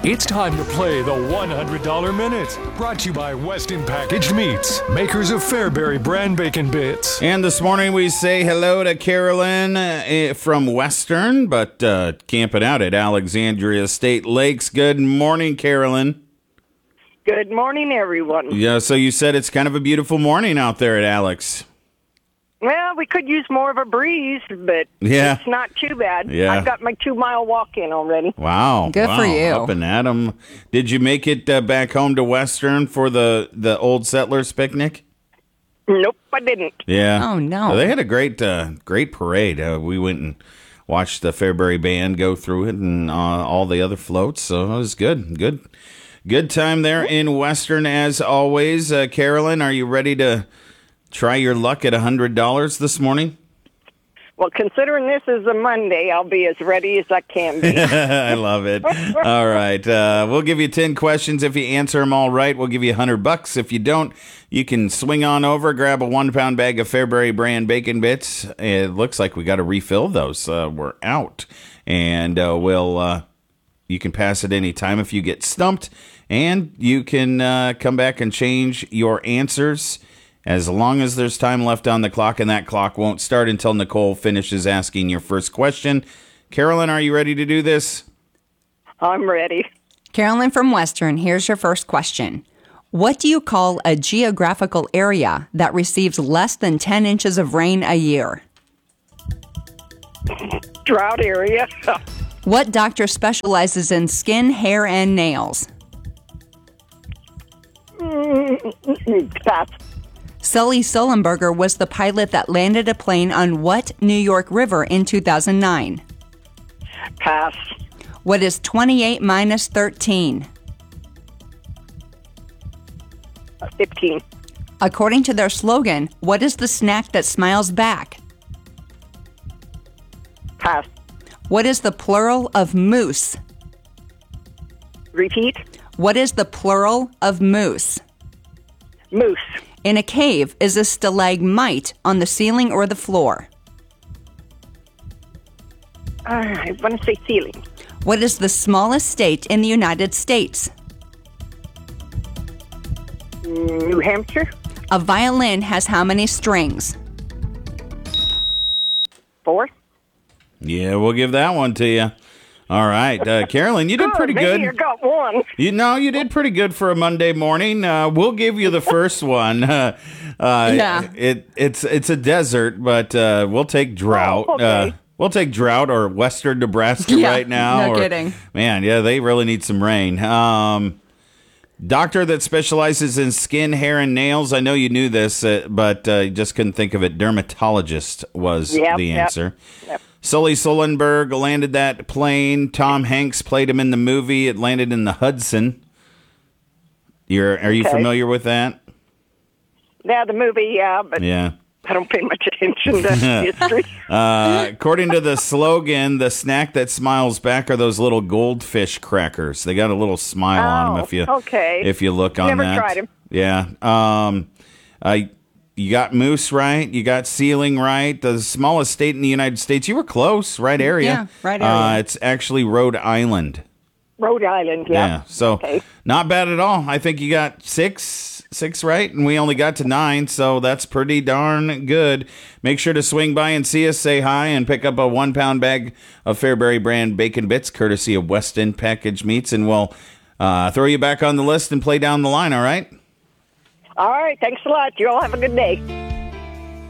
It's time to play the $100 Minute. Brought to you by Weston Packaged Meats, makers of Fairberry brand bacon bits. And this morning we say hello to Carolyn from Western, but camping out at Alexandria State Lakes. Good morning, Carolyn. Good morning, everyone. Yeah, so you said it's kind of a beautiful morning out there at Alex. Well, we could use more of a breeze, but Yeah. it's not too bad. Yeah. I've got my 2-mile walk in already. Wow. Good for you. Up and at 'em. Did you make it back home to Western for the Old Settlers picnic? Nope, I didn't. Yeah. Oh, no. Well, they had a great parade. We went and watched the Fairberry band go through it and all the other floats, so it was good. Good time there in Western as always. Carolyn, are you ready to try your luck at $100 this morning? Well, considering this is a Monday, I'll be as ready as I can be. I love it. All right. We'll give you 10 questions. If you answer them all right, we'll give you $100. If you don't, you can swing on over, grab a 1-pound bag of Fairberry brand bacon bits. It looks like we got to refill those. We're out. And you can pass at any time if you get stumped. And you can come back and change your answers as long as there's time left on the clock, and that clock won't start until Nicole finishes asking your first question. Carolyn, are you ready to do this? I'm ready. Carolyn from Western, here's your first question. What do you call a geographical area that receives less than 10 inches of rain a year? Drought area. What doctor specializes in skin, hair, and nails? Pass. Sully Sullenberger was the pilot that landed a plane on what New York River in 2009? Pass. What is 28 minus 13? 15. According to their slogan, what is the snack that smiles back? Pass. What is the plural of moose? Repeat. What is the plural of moose? Moose. In a cave, is a stalagmite on the ceiling or the floor? I want to say ceiling. What is the smallest state in the United States? New Hampshire. A violin has how many strings? 4. Yeah, we'll give that one to you. All right. Carolyn, you did pretty good. Maybe you got one. You did pretty good for a Monday morning. We'll give you the first one. Yeah. It's a desert, but we'll take drought. Oh, okay. We'll take drought or western Nebraska Yeah, right now. no kidding. Man, yeah, they really need some rain. Doctor that specializes in skin, hair, and nails. I know you knew this, but you just couldn't think of it. Dermatologist was the answer. Yep. Sully Sullenberg landed that plane. Tom Hanks played him in the movie. It landed in the Hudson. Are you familiar with that? Yeah, the movie, yeah, but Yeah. I don't pay much attention to history. According to the slogan, the snack that smiles back are those little goldfish crackers. They got a little smile on them if you look on Never that. tried 'em. Yeah. You got moose right. You got ceiling right. The smallest state in the United States. You were close. Right area. Yeah, right area. It's actually Rhode Island. Rhode Island, yeah. Yeah. So Okay. not bad at all. I think you got six right, and we only got to 9, so that's pretty darn good. Make sure to swing by and see us, say hi, and pick up a 1-pound bag of Fairberry brand bacon bits, courtesy of Weston Packaged Meats, and we'll throw you back on the list and play down the line, all right? All right, thanks a lot. You all have a good day.